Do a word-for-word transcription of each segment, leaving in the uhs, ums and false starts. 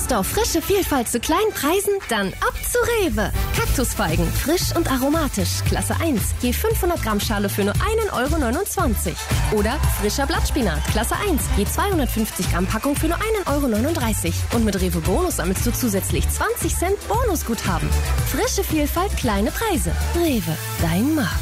Lust auf frische Vielfalt zu kleinen Preisen? Dann ab zu Rewe. Kaktusfeigen, frisch und aromatisch, Klasse eins, je fünfhundert Gramm Schale für nur einen Euro neunundzwanzig. Oder frischer Blattspinat, Klasse eins, je zweihundertfünfzig Gramm Packung für nur einen Euro neununddreißig. Und mit Rewe Bonus sammelst du zusätzlich zwanzig Cent Bonusguthaben. Frische Vielfalt, kleine Preise. Rewe, dein Markt.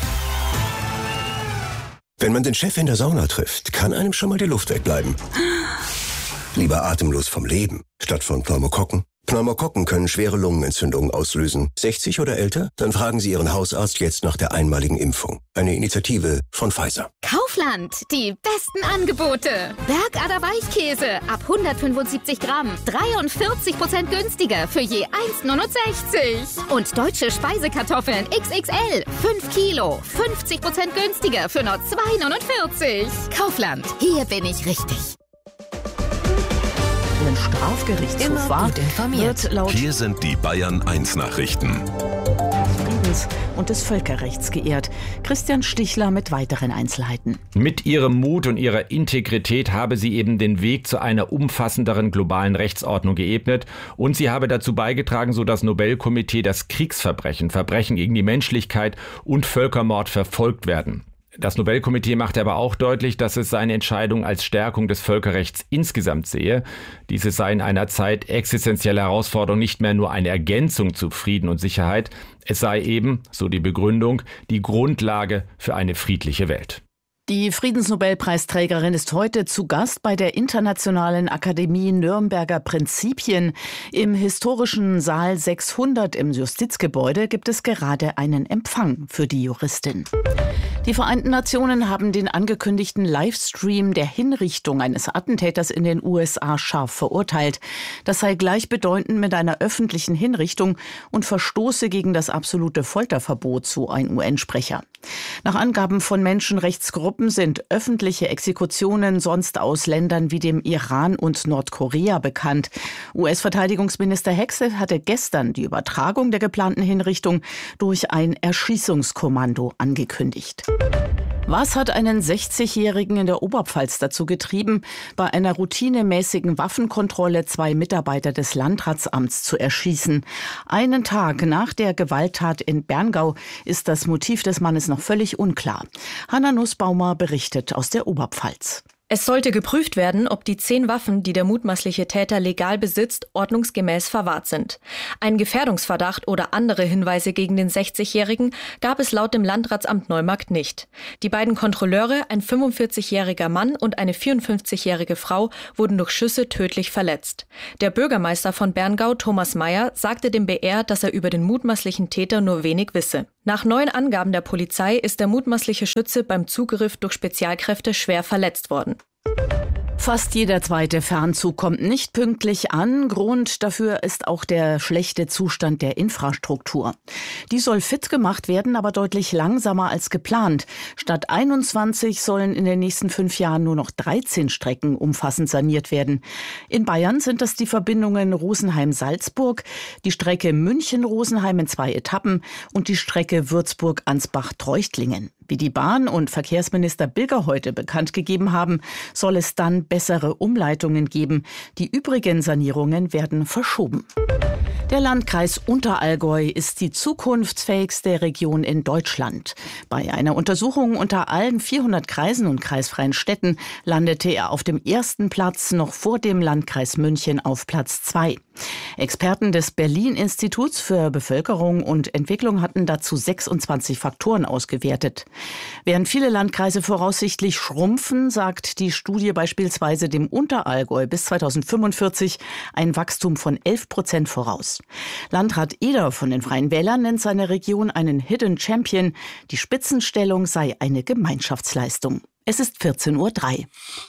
Wenn man den Chef in der Sauna trifft, kann einem schon mal die Luft wegbleiben. Lieber atemlos vom Leben, statt von Pneumokokken. Pneumokokken können schwere Lungenentzündungen auslösen. sechzig oder älter? Dann fragen Sie Ihren Hausarzt jetzt nach der einmaligen Impfung. Eine Initiative von Pfizer. Kaufland, die besten Angebote. Bergader Weichkäse ab hundertfünfundsiebzig Gramm, dreiundvierzig Prozent günstiger für je eins Komma neunundsechzig. Und deutsche Speisekartoffeln X X L, fünf Kilo, fünfzig Prozent günstiger für nur zwei Komma neunundvierzig. Kaufland, hier bin ich richtig. Ein Strafgerichtshof Immer war, gut informiert. wird laut Hier sind die Bayern eins Nachrichten. Friedens- und des Völkerrechts geehrt. Christian Stichler mit weiteren Einzelheiten. Mit ihrem Mut und ihrer Integrität habe sie eben den Weg zu einer umfassenderen globalen Rechtsordnung geebnet und sie habe dazu beigetragen, so das Nobelkomitee, dass Kriegsverbrechen, Verbrechen gegen die Menschlichkeit und Völkermord verfolgt werden. Das Nobelkomitee machte aber auch deutlich, dass es seine Entscheidung als Stärkung des Völkerrechts insgesamt sehe. Diese sei in einer Zeit existenzieller Herausforderung nicht mehr nur eine Ergänzung zu Frieden und Sicherheit. Es sei eben, so die Begründung, die Grundlage für eine friedliche Welt. Die Friedensnobelpreisträgerin ist heute zu Gast bei der Internationalen Akademie Nürnberger Prinzipien. Im historischen Saal sechshundert im Justizgebäude gibt es gerade einen Empfang für die Juristin. Die Vereinten Nationen haben den angekündigten Livestream der Hinrichtung eines Attentäters in den U S A scharf verurteilt. Das sei gleichbedeutend mit einer öffentlichen Hinrichtung und verstoße gegen das absolute Folterverbot, so ein U N-Sprecher. Nach Angaben von Menschenrechtsgruppen sind öffentliche Exekutionen sonst aus Ländern wie dem Iran und Nordkorea bekannt. U S-Verteidigungsminister Hegseth hatte gestern die Übertragung der geplanten Hinrichtung durch ein Erschießungskommando angekündigt. Was hat einen sechzigjährigen in der Oberpfalz dazu getrieben, bei einer routinemäßigen Waffenkontrolle zwei Mitarbeiter des Landratsamts zu erschießen? Einen Tag nach der Gewalttat in Berngau ist das Motiv des Mannes noch völlig unklar. Hanna Nussbaumer berichtet aus der Oberpfalz. Es sollte geprüft werden, ob die zehn Waffen, die der mutmaßliche Täter legal besitzt, ordnungsgemäß verwahrt sind. Einen Gefährdungsverdacht oder andere Hinweise gegen den sechzigjährigen gab es laut dem Landratsamt Neumarkt nicht. Die beiden Kontrolleure, ein fünfundvierzigjähriger Mann und eine vierundfünfzigjährige Frau, wurden durch Schüsse tödlich verletzt. Der Bürgermeister von Berngau, Thomas Meyer, sagte dem B R, dass er über den mutmaßlichen Täter nur wenig wisse. Nach neuen Angaben der Polizei ist der mutmaßliche Schütze beim Zugriff durch Spezialkräfte schwer verletzt worden. Fast jeder zweite Fernzug kommt nicht pünktlich an. Grund dafür ist auch der schlechte Zustand der Infrastruktur. Die soll fit gemacht werden, aber deutlich langsamer als geplant. Statt einundzwanzig sollen in den nächsten fünf Jahren nur noch dreizehn Strecken umfassend saniert werden. In Bayern sind das die Verbindungen Rosenheim-Salzburg, die Strecke München-Rosenheim in zwei Etappen und die Strecke Würzburg-Ansbach-Treuchtlingen. Wie die Bahn- und Verkehrsminister Bilger heute bekannt gegeben haben, soll es dann bessere Umleitungen geben. Die übrigen Sanierungen werden verschoben. Der Landkreis Unterallgäu ist die zukunftsfähigste Region in Deutschland. Bei einer Untersuchung unter allen vierhundert Kreisen und kreisfreien Städten landete er auf dem ersten Platz, noch vor dem Landkreis München auf Platz zwei. Experten des Berlin-Instituts für Bevölkerung und Entwicklung hatten dazu sechsundzwanzig Faktoren ausgewertet. Während viele Landkreise voraussichtlich schrumpfen, sagt die Studie beispielsweise dem Unterallgäu bis zweitausendfünfundvierzig ein Wachstum von elf Prozent voraus. Landrat Eder von den Freien Wählern nennt seine Region einen Hidden Champion. Die Spitzenstellung sei eine Gemeinschaftsleistung. Es ist vierzehn Uhr drei.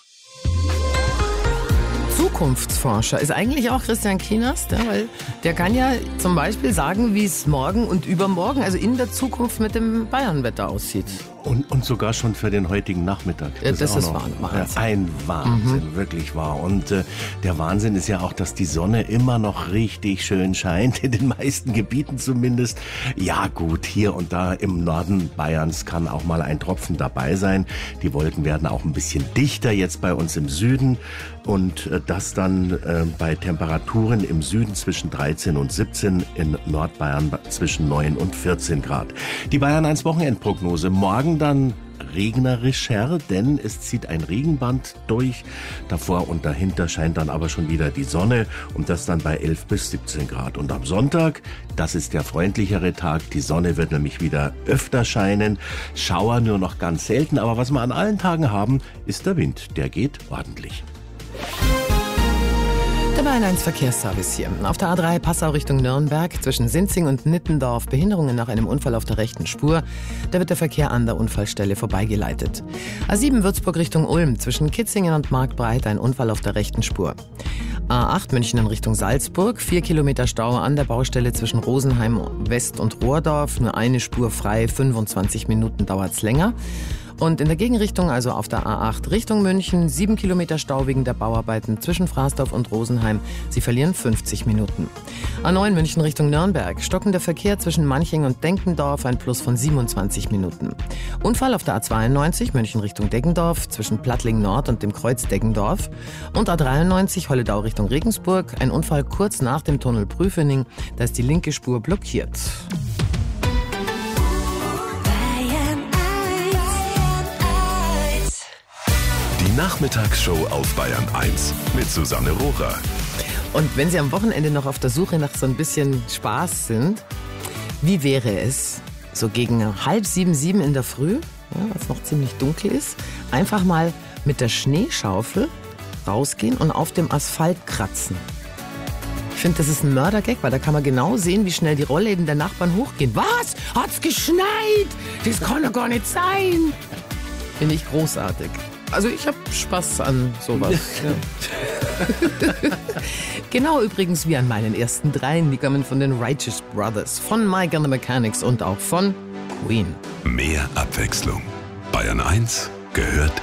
Zukunftsforscher ist eigentlich auch Christian Kienast, ja, weil der kann ja zum Beispiel sagen, wie es morgen und übermorgen, also in der Zukunft mit dem Bayernwetter aussieht. Und, und sogar schon für den heutigen Nachmittag. Das, das ist, ist Wahnsinn. Wahnsinn. Ein Wahnsinn, mhm. wirklich wahr. Und äh, der Wahnsinn ist ja auch, dass die Sonne immer noch richtig schön scheint, in den meisten Gebieten zumindest. Ja gut, hier und da im Norden Bayerns kann auch mal ein Tropfen dabei sein. Die Wolken werden auch ein bisschen dichter jetzt bei uns im Süden. Und äh, das dann äh, bei Temperaturen im Süden zwischen dreizehn und siebzehn, in Nordbayern zwischen neun und vierzehn Grad. Die Bayern eins Wochenendprognose. Morgen dann regnerischer, denn es zieht ein Regenband durch. Davor und dahinter scheint dann aber schon wieder die Sonne und das dann bei elf bis siebzehn Grad. Und am Sonntag, das ist der freundlichere Tag, die Sonne wird nämlich wieder öfter scheinen. Schauer nur noch ganz selten, aber was wir an allen Tagen haben, ist der Wind. Der geht ordentlich. Der Bayern eins Verkehrsservice hier. Auf der A drei Passau Richtung Nürnberg zwischen Sinzing und Nittendorf Behinderungen nach einem Unfall auf der rechten Spur. Da wird der Verkehr an der Unfallstelle vorbeigeleitet. A sieben Würzburg Richtung Ulm zwischen Kitzingen und Marktbreit ein Unfall auf der rechten Spur. A acht München in Richtung Salzburg, vier Kilometer Stau an der Baustelle zwischen Rosenheim West und Rohrdorf. Nur eine Spur frei, fünfundzwanzig Minuten dauert's länger. Und in der Gegenrichtung, also auf der A acht Richtung München, sieben Kilometer Stau wegen der Bauarbeiten zwischen Fraßdorf und Rosenheim. Sie verlieren fünfzig Minuten. A neun München Richtung Nürnberg, stockender Verkehr zwischen Manching und Denkendorf, ein Plus von siebenundzwanzig Minuten. Unfall auf der A zweiundneunzig München Richtung Deggendorf, zwischen Plattling Nord und dem Kreuz Deggendorf. Und A dreiundneunzig Holledau Richtung Regensburg, ein Unfall kurz nach dem Tunnel Prüfening, da ist die linke Spur blockiert. Die Nachmittagsshow auf Bayern eins mit Susanne Rohrer. Und wenn Sie am Wochenende noch auf der Suche nach so ein bisschen Spaß sind, wie wäre es, so gegen halb sieben, sieben in der Früh, ja, was noch ziemlich dunkel ist, einfach mal mit der Schneeschaufel rausgehen und auf dem Asphalt kratzen. Ich finde, das ist ein Mördergag, weil da kann man genau sehen, wie schnell die Rollläden der Nachbarn hochgehen. Was? Hat's geschneit? Das kann doch gar nicht sein. Finde ich großartig. Also ich habe Spaß an sowas. Ja. Genau übrigens wie an meinen ersten dreien. Die kommen von den Righteous Brothers, von Mike and the Mechanics und auch von Queen. Mehr Abwechslung. Bayern eins gehört